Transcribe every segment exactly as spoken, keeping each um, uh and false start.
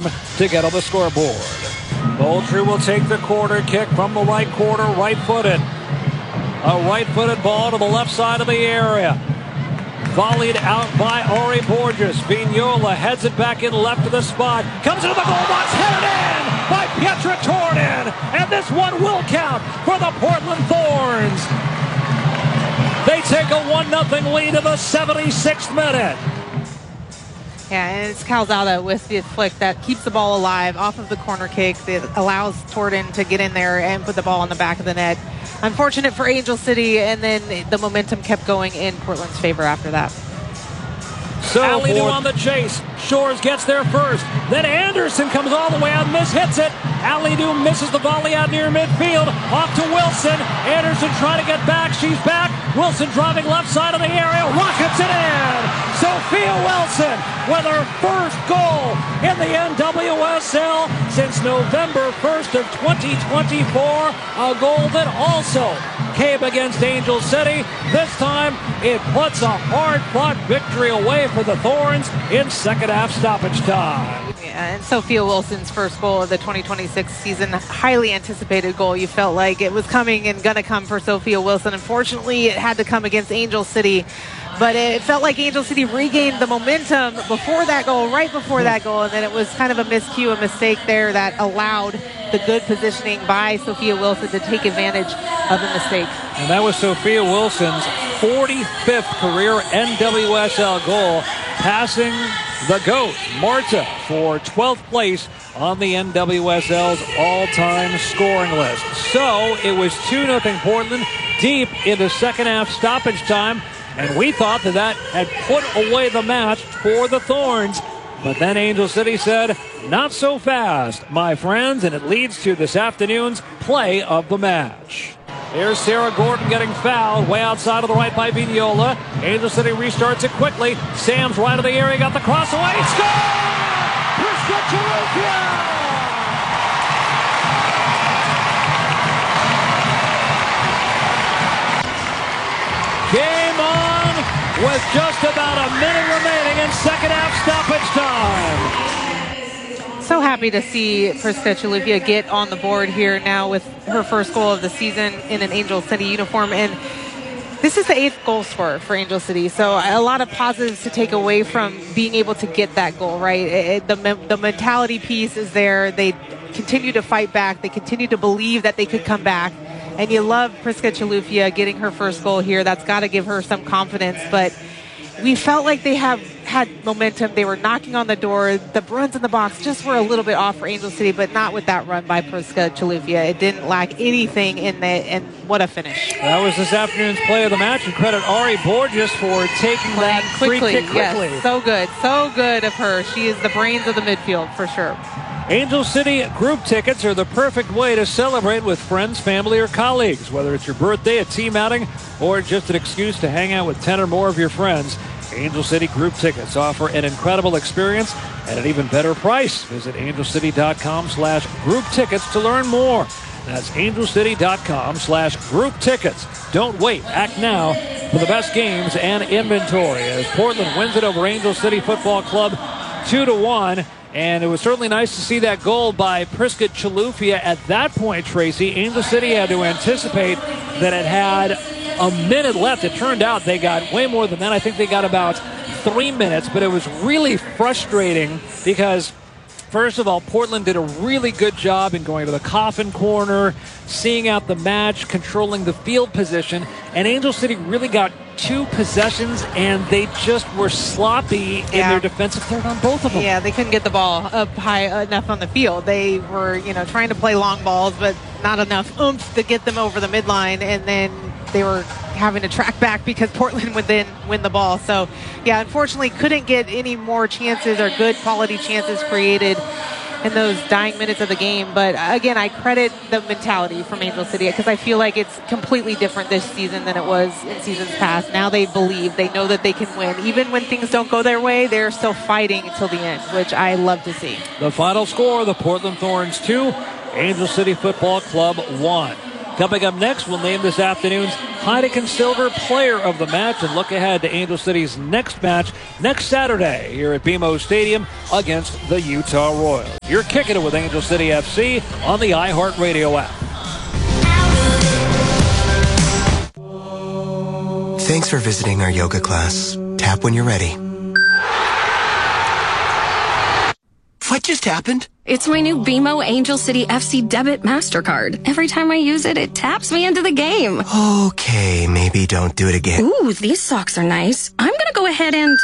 to get on the scoreboard. Moultrie will take the corner kick from the right corner, right-footed. A right-footed ball to the left side of the area. Volleyed out by Ari Borges. Vignola heads it back in left to the spot. Comes into the goal box, headed in by Pietra Torden. And this one will count for the Portland Thorns. They take a one nothing lead in the seventy-sixth minute. Yeah, and it's Calzada with the flick that keeps the ball alive off of the corner kick that allows Torden to get in there and put the ball on the back of the net. Unfortunate for Angel City, and then the momentum kept going in Portland's favor after that. So Alidou on the chase. Shores gets there first. Then Anderson comes all the way out and miss-hits it. Alidou misses the volley out near midfield. Off to Wilson. Anderson trying to get back. She's back. Wilson driving left side of the area. Rockets it in. Sophia Wilson with her first goal in the N W S L since November first of twenty twenty-four. A goal that also came against Angel City. This time it puts a hard-fought victory away for the Thorns in second half stoppage time. Yeah, and Sophia Wilson's first goal of the twenty twenty-six season, highly anticipated goal. You felt like it was coming and gonna come for Sophia Wilson. Unfortunately, it had to come against Angel City. But it felt like Angel City regained the momentum before that goal, right before that goal, and then it was kind of a miscue, a mistake there that allowed the good positioning by Sophia Wilson to take advantage of the mistake. And that was Sophia Wilson's forty-fifth career N W S L goal, passing the GOAT, Marta, for twelfth place on the N W S L's all-time scoring list. So it was two nothing Portland deep into second half stoppage time. And we thought that that had put away the match for the Thorns. But then Angel City said, not so fast, my friends. And it leads to this afternoon's play of the match. Here's Sarah Gordon getting fouled way outside of the right by Vignola. Angel City restarts it quickly. Sam's right of the area, got the cross away. Score! Prisca Chilufya! Game on with just about a minute remaining in second half stoppage time. So happy to see Prisca Chilufya get on the board here now with her first goal of the season in an Angel City uniform. And this is the eighth goal scorer for Angel City. So a lot of positives to take away from being able to get that goal, right? It, the, the mentality piece is there. They continue to fight back. They continue to believe that they could come back. And you love Prisca Chilufya getting her first goal here. That's got to give her some confidence. But we felt like they have had momentum. They were knocking on the door. The runs in the box just were a little bit off for Angel City, but not with that run by Prisca Chilufya. It didn't lack anything in it, and what a finish. That was this afternoon's play of the match, and credit Ari Borges for taking Playing that free quickly, kick quickly. Yes, so good. So good of her. She is the brains of the midfield for sure. Angel City group tickets are the perfect way to celebrate with friends, family, or colleagues. Whether it's your birthday, a team outing, or just an excuse to hang out with ten or more of your friends, Angel City group tickets offer an incredible experience at an even better price. Visit angelcity.com slash group tickets to learn more. That's angelcity.com slash group tickets. Don't wait. Act now for the best games and inventory as Portland wins it over Angel City Football Club two to one. And it was certainly nice to see that goal by Prisca Chilufya. At that point, Tracy, Angel City had to anticipate that it had a minute left. It turned out they got way more than that. I think they got about three minutes, but it was really frustrating because, first of all, Portland did a really good job in going to the coffin corner, seeing out the match, controlling the field position, and Angel City really got two possessions, and they just were sloppy in yeah. their defensive third on both of them. Yeah, they couldn't get the ball up high enough on the field. They were, you know, trying to play long balls, but not enough oomph to get them over the midline, and then they were having to track back because Portland would then win the ball. So, yeah, unfortunately couldn't get any more chances or good quality chances created in those dying minutes of the game. But again, I credit the mentality from Angel City because I feel like it's completely different this season than it was in seasons past. Now they believe, they know that they can win. Even when things don't go their way, they're still fighting until the end, which I love to see. The final score, the Portland Thorns two, Angel City Football Club one. Coming up next, we'll name this afternoon's Heineken Silver Player of the Match and look ahead to Angel City's next match next Saturday here at B M O Stadium against the Utah Royals. You're kicking it with Angel City F C on the iHeartRadio app. Thanks for visiting our yoga class. Tap when you're ready. What just happened? It's my new B M O Angel City F C Debit MasterCard. Every time I use it, it taps me into the game. Okay, maybe don't do it again. Ooh, these socks are nice. I'm gonna go ahead and...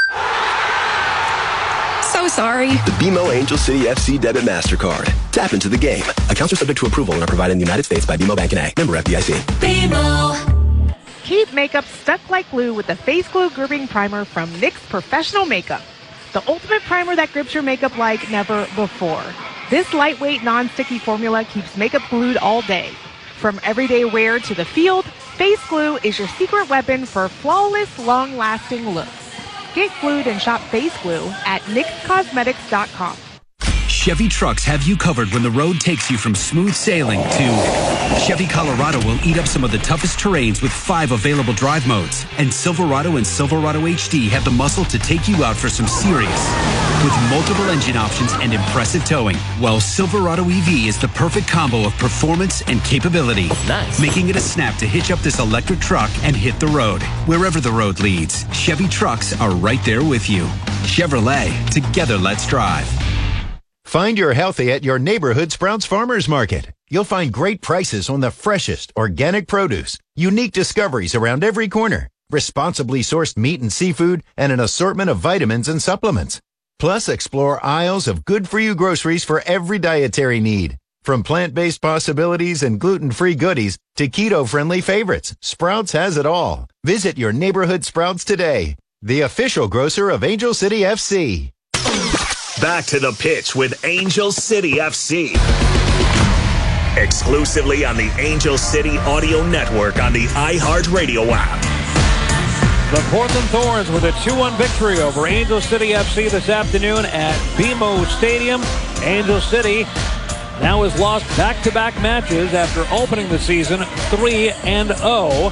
So sorry. The B M O Angel City F C Debit MasterCard. Tap into the game. Accounts are subject to approval and are provided in the United States by B M O Bank N A. Member F D I C. B M O. Keep makeup stuck like glue with the Face Glue Gripping Primer from N Y X Professional Makeup. The ultimate primer that grips your makeup like never before. This lightweight, non-sticky formula keeps makeup glued all day. From everyday wear to the field, Face Glue is your secret weapon for flawless, long-lasting looks. Get glued and shop Face Glue at nix cosmetics dot com. Chevy trucks have you covered when the road takes you from smooth sailing to Chevy Colorado will eat up some of the toughest terrains with five available drive modes. And Silverado and Silverado H D have the muscle to take you out for some serious. With multiple engine options and impressive towing, while Silverado E V is the perfect combo of performance and capability. Nice. Making it a snap to hitch up this electric truck and hit the road. Wherever the road leads, Chevy trucks are right there with you. Chevrolet, together let's drive. Find your healthy at your neighborhood Sprouts Farmers Market. You'll find great prices on the freshest organic produce, unique discoveries around every corner, responsibly sourced meat and seafood, and an assortment of vitamins and supplements. Plus, explore aisles of good-for-you groceries for every dietary need. From plant-based possibilities and gluten-free goodies to keto-friendly favorites, Sprouts has it all. Visit your neighborhood Sprouts today, the official grocer of Angel City F C. Back to the pitch with Angel City F C. Exclusively on the Angel City Audio Network on the iHeartRadio app. The Portland Thorns with a two one victory over Angel City F C this afternoon at B M O Stadium. Angel City now has lost back-to-back matches after opening the season three and oh.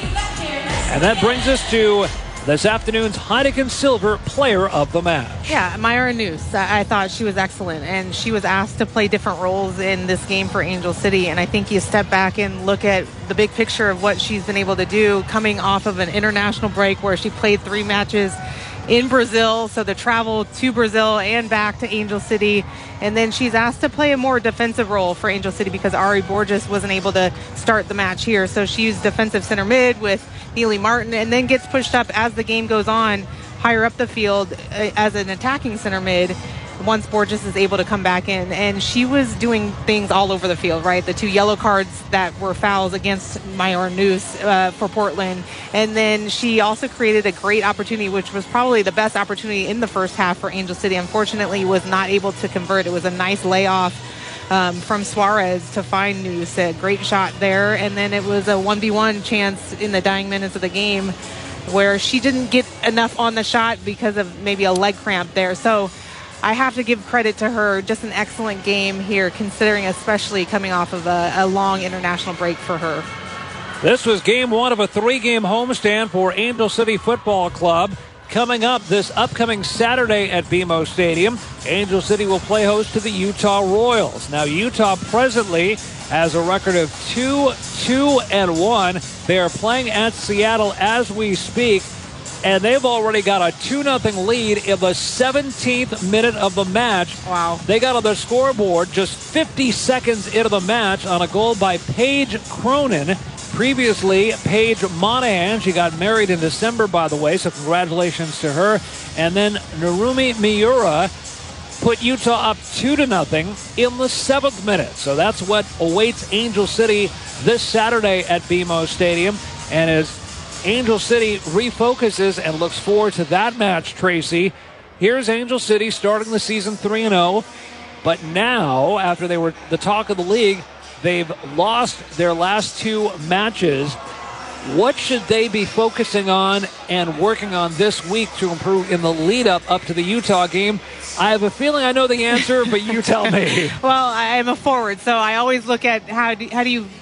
And that brings us to this afternoon's Heineken Silver Player of the Match. Yeah, Myra Noose. I thought she was excellent, and she was asked to play different roles in this game for Angel City, and I think you step back and look at the big picture of what she's been able to do coming off of an international break where she played three matches in Brazil, so the travel to Brazil and back to Angel City, and then she's asked to play a more defensive role for Angel City because Ari Borges wasn't able to start the match here, so she used defensive center mid with Neely Martin, and then gets pushed up as the game goes on higher up the field uh, as an attacking center mid once Borges is able to come back in. And she was doing things all over the field, right? The two yellow cards that were fouls against Myra Noose uh, for Portland. And then she also created a great opportunity, which was probably the best opportunity in the first half for Angel City. Unfortunately, was not able to convert. It was a nice layoff Um, from Suarez to find Noose. A great shot there. And then it was a one v one chance in the dying minutes of the game where she didn't get enough on the shot because of maybe a leg cramp there. So I have to give credit to her. Just an excellent game here, considering especially coming off of a, a long international break for her. This was game one of a three-game homestand for Angel City Football Club. Coming up this upcoming Saturday at B M O Stadium, Angel City will play host to the Utah Royals. Now, Utah presently has a record of two, two, and one. They are playing at Seattle as we speak, and they've already got a two nothing lead in the seventeenth minute of the match. Wow. They got on their scoreboard just fifty seconds into the match on a goal by Paige Cronin. Previously, Paige Monahan, she got married in December, by the way, so congratulations to her. And then Narumi Miura put Utah up two to nothing in the seventh minute. So that's what awaits Angel City this Saturday at B M O Stadium. And as Angel City refocuses and looks forward to that match, Tracy, here's Angel City starting the season three and oh. But now, after they were the talk of the league, they've lost their last two matches. What should they be focusing on and working on this week to improve in the lead up up to the Utah game? I have a feeling I know the answer, but you tell me. Well, I am a forward, so I always look at how do, how do you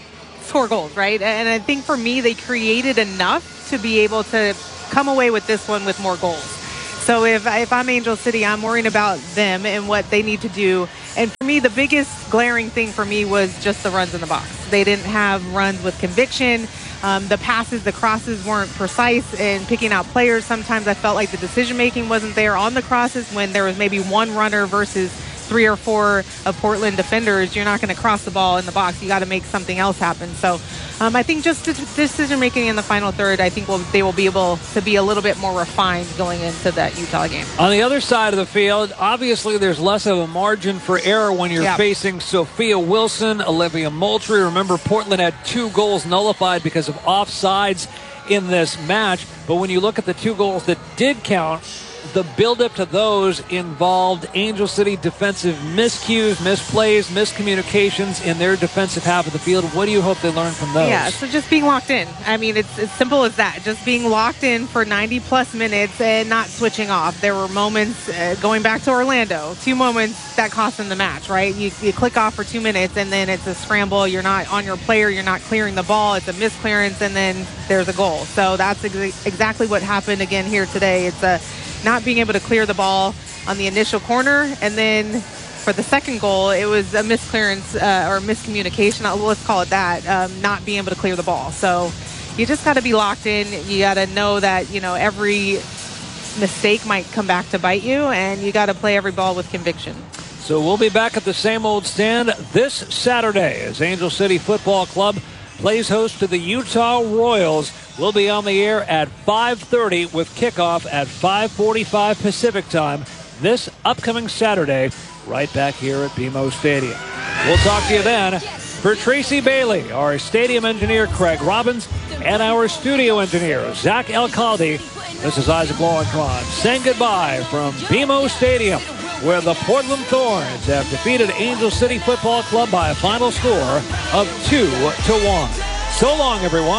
score goals, right? And I think for me, they created enough to be able to come away with this one with more goals. So if, if I'm Angel City, I'm worrying about them and what they need to do. And for me, the biggest glaring thing for me was just the runs in the box. They didn't have runs with conviction. Um, the passes, the crosses weren't precise in picking out players. Sometimes I felt like the decision-making wasn't there on the crosses when there was maybe one runner versus three or four of Portland defenders. You're not going to cross the ball in the box. You got to make something else happen. So um, I think just the decision making in the final third, I think we'll, they will be able to be a little bit more refined going into that Utah game. On the other side of the field, obviously there's less of a margin for error when you're yeah. facing Sophia Wilson, Olivia Moultrie. Remember, Portland had two goals nullified because of offsides in this match. But when you look at the two goals that did count, the build-up to those involved Angel City defensive miscues, misplays, miscommunications in their defensive half of the field. What do you hope they learn from those? Yeah, so just being locked in. I mean, it's as simple as that. Just being locked in for ninety plus minutes and not switching off. There were moments, uh, going back to Orlando, two moments that cost them the match, right? You, you click off for two minutes and then it's a scramble. You're not on your player. You're not clearing the ball. It's a misclearance and then there's a goal. So that's ex- exactly what happened again here today. It's a not being able to clear the ball on the initial corner. And then for the second goal, it was a misclearance uh, or miscommunication. Let's call it that, um, not being able to clear the ball. So you just got to be locked in. You got to know that, you know, every mistake might come back to bite you, and you got to play every ball with conviction. So we'll be back at the same old stand this Saturday as Angel City Football Club plays host to the Utah Royals. We'll be on the air at five thirty with kickoff at five forty-five Pacific time this upcoming Saturday, right back here at B M O Stadium. We'll talk to you then. For Tracy Bailey, our stadium engineer Craig Robbins, and our studio engineer Zach Alcalde, this is Isaac Lowenkron saying goodbye from B M O Stadium, where the Portland Thorns have defeated Angel City Football Club by a final score of two to one. So long, everyone.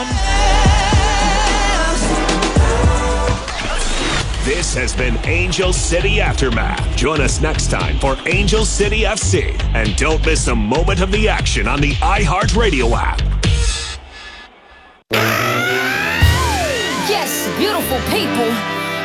This has been Angel City Aftermath. Join us next time for Angel City F C. And don't miss a moment of the action on the iHeartRadio app. Yes, beautiful people.